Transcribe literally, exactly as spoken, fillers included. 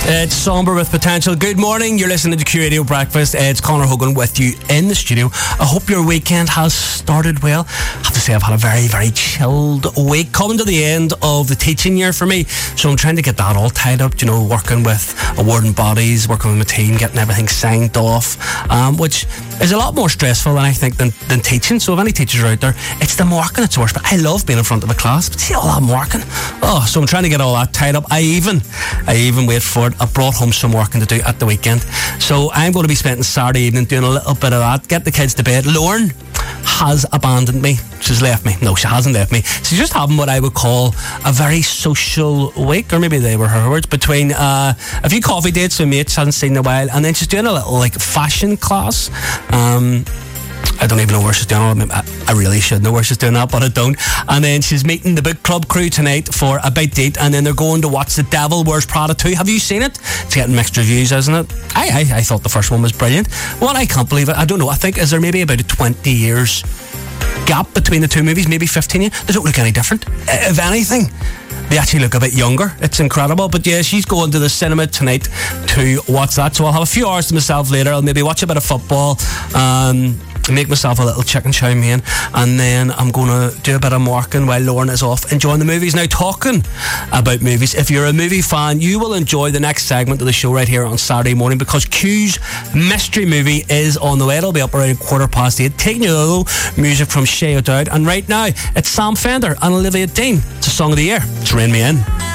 It's Somber with Potential. Good morning, you're listening to Q Radio Breakfast. It's Conor Hogan with you in the studio. I hope your weekend has started well. I have to say I've had a very, very chilled week. Coming to the end of the teaching year for me, so I'm trying to get that all tied up, you know, working with awarding bodies, working with my team, getting everything signed off, um, which is a lot more stressful than I think than, than teaching. So if any teachers are out there, it's the marking that's worse. But I love being in front of a class, but see all that marking. Oh, so I'm trying to get all that tied up. I even, I even wait for it. I brought home some working to do at the weekend. So I'm going to be spending Saturday evening doing a little bit of that, get the kids to bed. Lauren has abandoned me. She's left me. No, she hasn't left me. She's just having what I would call a very social week, or maybe they were her words, between uh, a few coffee dates with mates, hasn't seen in a while, and then she's doing a little like fashion class. Um... I don't even know where she's doing it. I really should know where she's doing that, but I don't. And then she's meeting the book club crew tonight for a bite to eat, and then they're going to watch The Devil Wears Prada two. Have you seen it? It's getting mixed reviews, isn't it? I, I, I thought the first one was brilliant. Well, I can't believe it. I don't know. I think, is there maybe about a twenty years gap between the two movies? Maybe fifteen years? They don't look any different. If anything, they actually look a bit younger. It's incredible. But yeah, she's going to the cinema tonight to watch that. So I'll have a few hours to myself later. I'll maybe watch a bit of football, um, make myself a little chicken chow mein, and then I'm going to do a bit of marking while Lauren is off enjoying the movies. Now, talking about movies, if you're a movie fan, you will enjoy the next segment of the show right here on Saturday morning, because Q's mystery movie is on the way. It'll be up around quarter past eight. Taking you though, music from Shay O'Dowd, and right now it's Sam Fender and Olivia Dean. It's a song of the year. It's Rain Me In.